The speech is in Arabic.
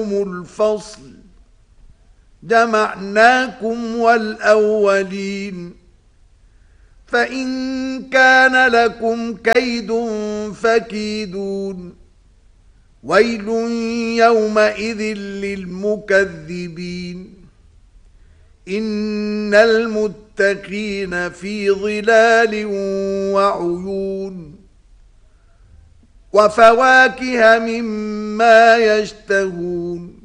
يوم الفصل جمعناكم والأولين فإن كان لكم كيد فكيدون ويل يومئذ للمكذبين إن المتقين في ظلال وعيون وفواكه مما يشتهون